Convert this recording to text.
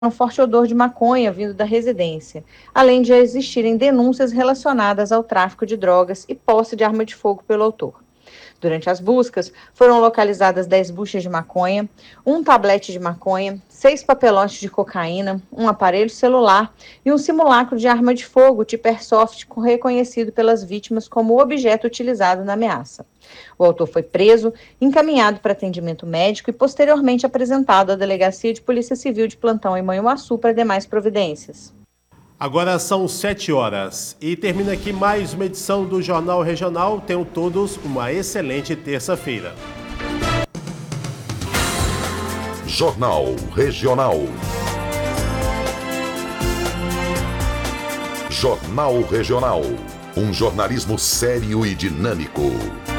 um forte odor de maconha vindo da residência, além de existirem denúncias relacionadas ao tráfico de drogas e posse de arma de fogo pelo autor. Durante as buscas, foram localizadas 10 buchas de maconha, um tablete de maconha, 6 papelotes de cocaína, um aparelho celular e um simulacro de arma de fogo tipo airsoft reconhecido pelas vítimas como o objeto utilizado na ameaça. O autor foi preso, encaminhado para atendimento médico e posteriormente apresentado à Delegacia de Polícia Civil de Plantão em Manhuaçu para demais providências. Agora são 7 horas e termina aqui mais uma edição do Jornal Regional. Tenham todos uma excelente terça-feira. Jornal Regional. Jornal Regional. Um jornalismo sério e dinâmico.